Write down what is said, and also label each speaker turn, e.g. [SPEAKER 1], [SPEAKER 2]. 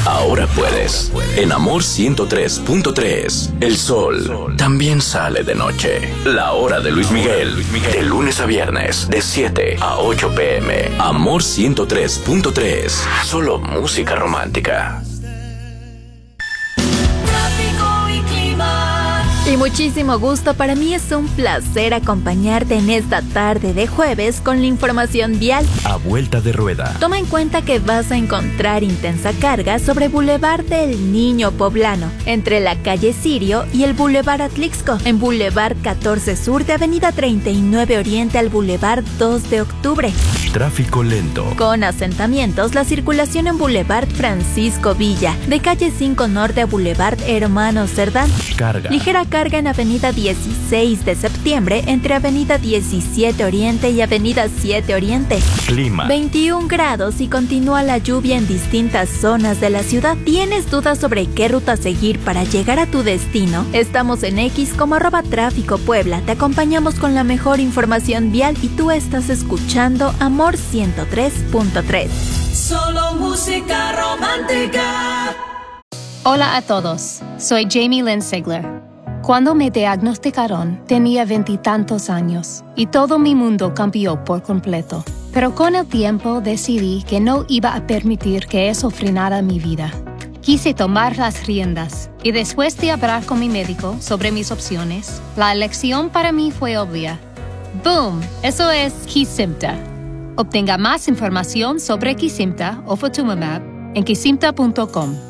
[SPEAKER 1] Ahora puedes. En Amor 103.3. El sol también sale de noche. La hora de Luis Miguel. De lunes a viernes, de 7 a 8 p.m. Amor 103.3. Solo música romántica.
[SPEAKER 2] Y muchísimo gusto, para mí es un placer acompañarte en esta tarde de jueves con la información vial.
[SPEAKER 3] A vuelta de rueda.
[SPEAKER 2] Toma en cuenta que vas a encontrar intensa carga sobre Boulevard del Niño Poblano, entre la calle Sirio y el Boulevard Atlixco, en Boulevard 14 Sur de Avenida 39 Oriente al Boulevard 2 de Octubre.
[SPEAKER 3] Tráfico lento.
[SPEAKER 2] Con asentamientos, la circulación en Boulevard Francisco Villa, de calle 5 Norte a Boulevard Hermano Cerdán.
[SPEAKER 3] Carga.
[SPEAKER 2] Ligera carga en Avenida 16 de Septiembre entre Avenida 17 Oriente y Avenida 7 Oriente.
[SPEAKER 3] Clima.
[SPEAKER 2] 21 grados y continúa la lluvia en distintas zonas de la ciudad. ¿Tienes dudas sobre qué ruta seguir para llegar a tu destino? Estamos en X como @Tráfico Puebla. Te acompañamos con la mejor información vial y tú estás escuchando Amor 103.3.
[SPEAKER 4] Solo música romántica.
[SPEAKER 5] Hola a todos, soy Jamie Lynn Sigler. Cuando me diagnosticaron, tenía 20 y tantos años y todo mi mundo cambió por completo. Pero con el tiempo decidí que no iba a permitir que eso frenara mi vida. Quise tomar las riendas y después de hablar con mi médico sobre mis opciones, la elección para mí fue obvia. ¡Boom! Eso es Kesimpta. Obtenga más información sobre Kesimpta o Ofatumumab en kesimpta.com.